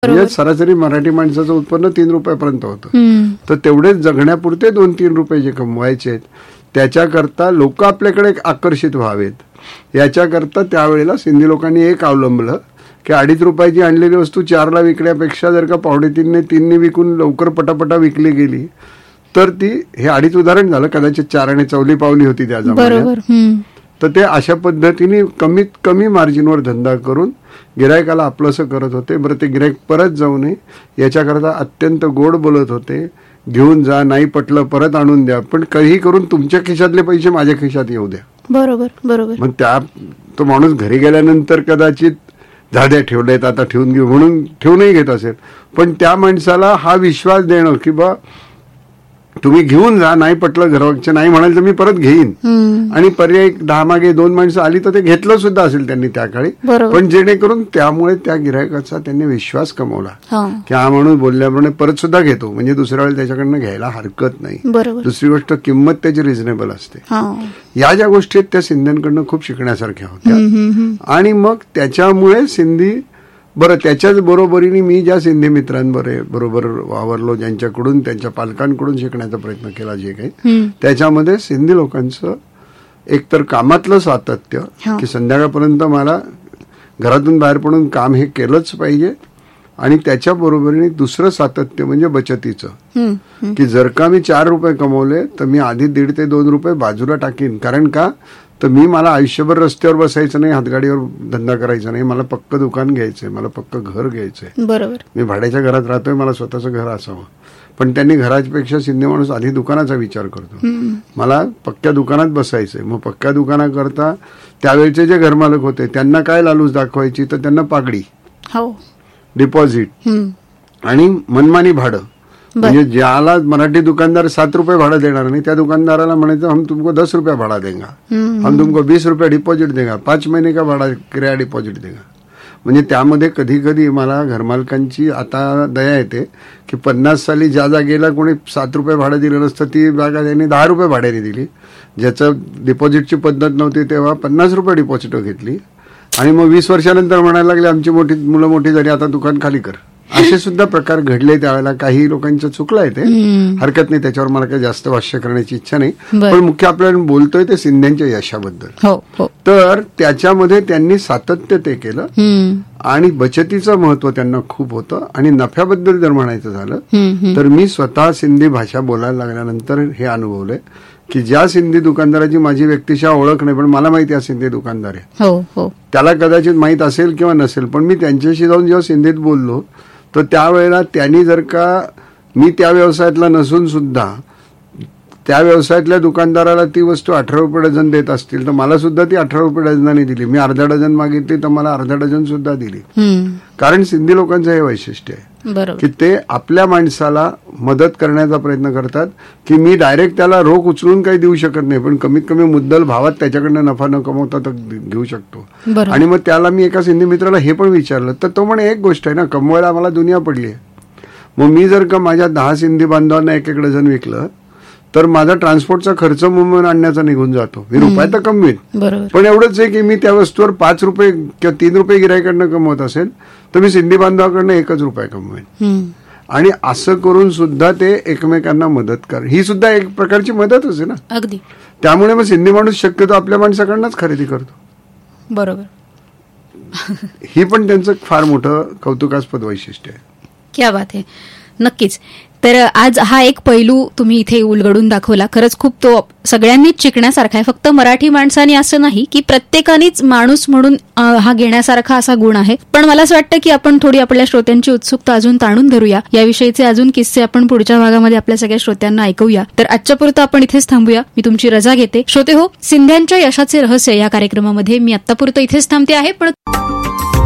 सरासरी मराठी माणसाचं उत्पन्न 3 रुपयापर्यंत होतं. तर तेवढेच जगण्यापुरते 2-3 रुपये जे कमवायचे आहेत त्याच्याकरता लोक आपल्याकडे आकर्षित व्हावेत, याच्याकरता त्यावेळेला सिंधी लोकांनी एक अवलंबलं की 2.5 रुपयाची आणलेली वस्तू 4ला विकण्यापेक्षा जर का 2.5ने 3ने विकून लवकर पटापटा विकली गेली तर ती, हे 2.5 उदाहरण झालं, कदाचित 4 आणि चवली पावली होती त्या जमान्यात. तर ते अशा पद्धतीने कमीत कमी मार्जिनवर धंदा करून गिरायकाला आपलंसं करत होते. बरं, ते गिरायक परत जाऊ नये याच्याकरता अत्यंत गोड बोलत होते. घेऊन जा, नाही पटलं परत आणून द्या, पण काही करून तुमच्या खिशातले पैसे माझ्या खिशात येऊ द्या. बरोबर बरोबर. मग तो माणूस घरी गेल्यानंतर कदाचित झाड्या ठेवलेत आता ठेवून घेऊ म्हणून ठेवूनही घेत असेल, पण त्या माणसाला हा विश्वास देणं की बा तुम्ही घेऊन जा, नाही पटलं घरवागचे नाही म्हणाल तर मी परत घेईन, आणि पर्याय 10 मागे 2 माणसं आली तर ते घेतलं सुद्धा असेल त्यांनी त्या काळी, पण जेणेकरून त्यामुळे त्या गिरायकाचा त्यांनी विश्वास कमवला की हा माणूस बोलल्याप्रमाणे परत सुद्धा घेतो, म्हणजे दुसऱ्या वेळेला त्याच्याकडनं घ्यायला हरकत नाही. दुसरी गोष्ट, किंमत त्याची रिझनेबल असते. या ज्या गोष्टी आहेत त्या सिंध्यांकडनं खूप शिकण्यासारख्या होत्या. आणि मग त्याच्यामुळे सिंधी, बरं, त्याच्याच बरोबरीने मी ज्या सिंधी मित्रांबरोबर वावरलो, ज्यांच्याकडून त्यांच्या पालकांकडून शिकण्याचा प्रयत्न केला, जे काही त्याच्यामध्ये सिंधी लोकांचं एकतर कामातलं सातत्य की संध्याकाळपर्यंत मला घरातून बाहेर पडून काम हे केलंच पाहिजे, आणि त्याच्या बरोबरीने दुसरं सातत्य म्हणजे बचतीचं, की जर का मी 4 रुपये कमवले तर मी आधी 1.5 ते 2 रुपये बाजूला टाकीन. कारण का, तर मला आयुष्यभर रस्त्यावर बसायचं नाही, हातगाडीवर धंदा करायचा नाही, मला पक्क दुकान घ्यायचंय, मला पक्क घर घ्यायचंय. बरोबर. मी भाड्याच्या घरात राहतोय, मला स्वतःचं घर असावं. पण त्यांनी घरापेक्षा सिंधी माणूस आधी दुकानाचा विचार करतो. मला पक्क्या दुकानात बसायचंय. मग पक्क्या दुकानाकरता त्यावेळचे जे घरमालक होते त्यांना काय लालूच दाखवायची, तर त्यांना पागडी, डिपॉझिट आणि मनमानी भाडं. म्हणजे ज्याला मराठी दुकानदार 7 रुपये भाडं देणार नाही त्या दुकानदाराला म्हणायचं हम तुमको 10 रुपया भाडा देगा, हम तुमको 20 रुपये डिपॉझिट देगा, 5 महिने का भाडा किराया डिपॉझिट देगा. म्हणजे त्यामध्ये कधी कधी मला घरमालकांची आता दया येते की 50 साली ज्या जागेला कोणी 7 रुपये भाडं दिलं नसतं ती जागा त्यांनी 10 रुपये भाड्याने दिली. ज्याचं डिपॉझिटची पद्धत नव्हती तेव्हा 50 रुपये डिपॉझिट घेतली, आणि मग 20 वर्षानंतर म्हणायला लागले आमची मुलं मोठी झाली, आता दुकान खाली कर. असे सुद्धा प्रकार घडले त्यावेळेला. काही लोकांचं चुकलंय, ते हरकत नाही, त्याच्यावर मला काही जास्त भाष्य करण्याची इच्छा नाही, पण मुख्य आपल्याला बोलतोय ते सिंध्यांच्या यशाबद्दल. तर त्याच्यामध्ये त्यांनी सातत्य ते केलं, आणि बचतीचं महत्व त्यांना खूप होतं. आणि नफ्याबद्दल जर म्हणायचं झालं तर मी स्वतः सिंधी भाषा बोलायला लागल्यानंतर हे अनुभवलंय की ज्या सिंधी दुकानदाराची माझी व्यक्तिशः ओळख नाही पण मला माहिती आहे सिंधी दुकानदार आहे, त्याला कदाचित माहित असेल किंवा नसेल, पण मी त्यांच्याशी जाऊन जेव्हा सिंधीत बोललो तर त्यावेळेला त्यांनी जर का मी त्या व्यवसायातला नसून सुद्धा त्या व्यवसायातल्या दुकानदाराला ती वस्तू 18 रुपये डझन देत असतील तर मला सुद्धा ती 18 रुपये डझनाने दिली. मी अर्धा डझन मागितली तर मला अर्धा डझन सुद्धा दिली. कारण सिंधी लोकांचं हे वैशिष्ट्य आहे की ते आपल्या माणसाला मदत करण्याचा प्रयत्न करतात, की मी डायरेक्ट त्याला रोख उचलून काही देऊ शकत नाही, पण कमीत कमी मुद्दल भावात त्याच्याकडनं नफा न कमवता तर घेऊ शकतो. आणि मग त्याला मी एका सिंधी मित्राला हे पण विचारलं तर तो म्हणे एक गोष्ट आहे ना, कमवायला आम्हाला दुनिया पडली आहे. मग मी जर का माझ्या 10 सिंधी बांधवांना एक डझन विकलं तर माझा ट्रान्सपोर्टचा खर्च मुंबईहून आणण्याचा निघून जातो. मी रुपये तर कमवीन, पण एवढंच आहे की मी त्या वस्तूवर 5 रुपये किंवा 3 रुपये गिरायकडनं कमवत असेल तर मी सिंधी बांधवाकडनं 1 रुपया कमवेन. आणि असं करून सुद्धा ते एकमेकांना मदत कर, ही सुद्धा एक प्रकारची मदतच आहे ना. अगदी. त्यामुळे मग सिंधी माणूस शक्यतो आपल्या माणसाकडनंच खरेदी करतो. बरोबर. ही पण त्यांचं फार मोठं कौतुकास्पद वैशिष्ट्य आहे. क्या बात आहे. नक्कीच. तर आज हा एक पैलू तुम्ही इथे उलगडून दाखवला. खरंच खूप तो सगळ्यांनीच शिकण्यासारखा आहे. फक्त मराठी माणसाने असं नाही की प्रत्येकानेच माणूस म्हणून हा घेण्यासारखा असा गुण आहे. पण मला असं वाटतं की आपण थोडी आपल्या श्रोत्यांची उत्सुकता अजून ताणून धरूया. याविषयीचे अजून किस्से आपण पुढच्या भागामध्ये आपल्या सगळ्या श्रोत्यांना ऐकूया. तर आजच्या पुरतं आपण इथेच थांबूया. मी तुमची रजा घेते. श्रोते हो, सिंध्यांच्या यशाचे रहस्य या कार्यक्रमामध्ये मी आत्तापुरतं इथेच थांबते आहे. पण